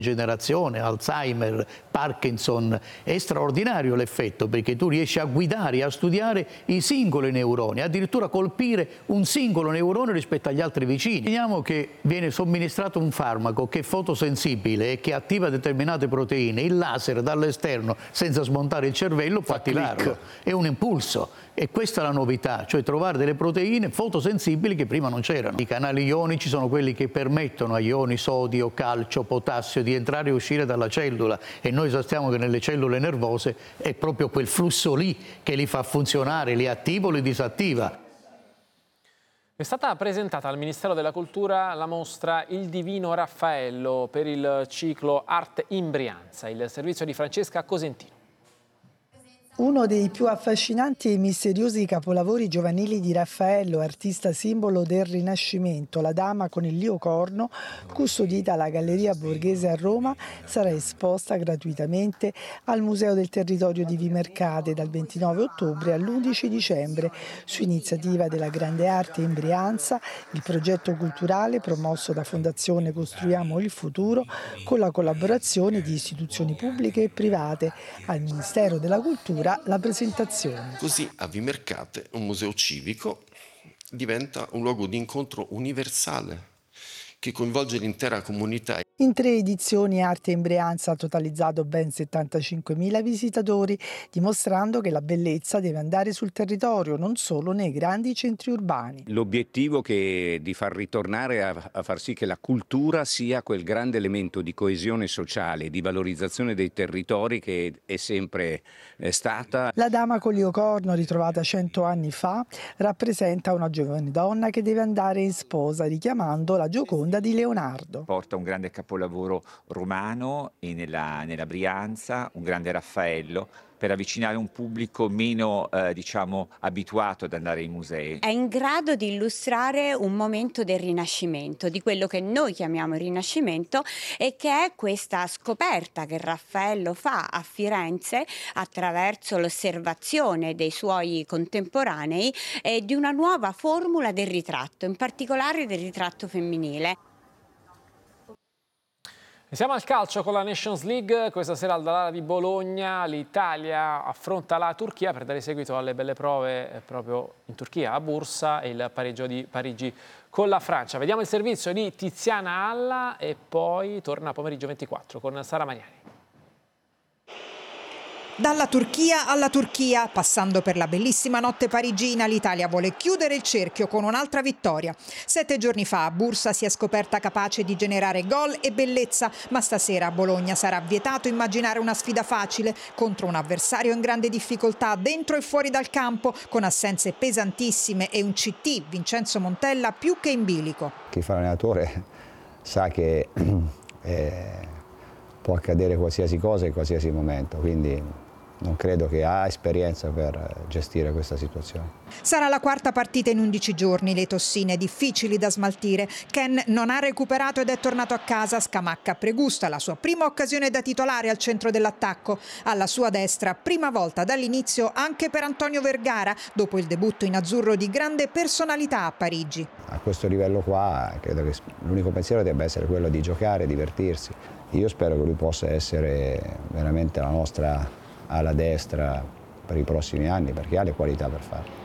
Generazione, Alzheimer, Parkinson, è straordinario l'effetto, perché tu riesci a guidare e a studiare i singoli neuroni, addirittura colpire un singolo neurone rispetto agli altri vicini. Vediamo che viene somministrato un farmaco che è fotosensibile e che attiva determinate proteine, il laser dall'esterno senza smontare il cervello può attivarlo, è un impulso. E questa è la novità, cioè trovare delle proteine fotosensibili che prima non c'erano. I canali ionici sono quelli che permettono agli ioni sodio, calcio, potassio di entrare e uscire dalla cellula, e noi sappiamo che nelle cellule nervose è proprio quel flusso lì che li fa funzionare, li attiva o li disattiva. È stata presentata al Ministero della Cultura la mostra Il Divino Raffaello per il ciclo Arte in Brianza, il servizio di Francesca Cosentino. Uno dei più affascinanti e misteriosi capolavori giovanili di Raffaello, artista simbolo del Rinascimento, La Dama con il Liocorno, custodita alla Galleria Borghese a Roma, sarà esposta gratuitamente al Museo del Territorio di Vimercate dal 29 ottobre all'11 dicembre, su iniziativa della Grande Arte in Brianza, il progetto culturale promosso da Fondazione Costruiamo il Futuro, con la collaborazione di istituzioni pubbliche e private. Al Ministero della Cultura la presentazione. Così a Vimercate, un museo civico, diventa un luogo di incontro universale che coinvolge l'intera comunità. In 3 edizioni Arte in Brianza ha totalizzato ben 75.000 visitatori, dimostrando che la bellezza deve andare sul territorio, non solo nei grandi centri urbani. L'obiettivo è di far ritornare a far sì che la cultura sia quel grande elemento di coesione sociale, di valorizzazione dei territori che è sempre stata. La Dama con Liocorno, ritrovata 100 anni fa, rappresenta una giovane donna che deve andare in sposa, richiamando la Gioconda di Leonardo. Porta un grande capolavoro romano e nella Brianza, un grande Raffaello, per avvicinare un pubblico meno abituato ad andare ai musei. È in grado di illustrare un momento del Rinascimento, di quello che noi chiamiamo il Rinascimento, e che è questa scoperta che Raffaello fa a Firenze attraverso l'osservazione dei suoi contemporanei e di una nuova formula del ritratto, in particolare del ritratto femminile. Siamo al calcio con la Nations League. Questa sera al Dallara di Bologna l'Italia affronta la Turchia per dare seguito alle belle prove proprio in Turchia, a Bursa, e il pareggio di Parigi con la Francia. Vediamo il servizio di Tiziana Alla e poi torna pomeriggio 24 con Sara Mariani. Dalla Turchia alla Turchia, passando per la bellissima notte parigina, l'Italia vuole chiudere il cerchio con un'altra vittoria. 7 giorni fa a Bursa si è scoperta capace di generare gol e bellezza, ma stasera a Bologna sarà vietato immaginare una sfida facile contro un avversario in grande difficoltà dentro e fuori dal campo, con assenze pesantissime e un CT, Vincenzo Montella, più che in bilico. Chi fa l'allenatore sa che può accadere qualsiasi cosa in qualsiasi momento, quindi non credo che ha esperienza per gestire questa situazione. Sarà la quarta partita in 11 giorni, le tossine difficili da smaltire. Ken non ha recuperato ed è tornato a casa. Scamacca pregusta la sua prima occasione da titolare al centro dell'attacco. Alla sua destra, prima volta dall'inizio anche per Antonio Vergara, dopo il debutto in azzurro di grande personalità a Parigi. A questo livello qua credo che l'unico pensiero debba essere quello di giocare, divertirsi. Io spero che lui possa essere veramente la nostra alla destra per i prossimi anni, perché ha le qualità per farlo.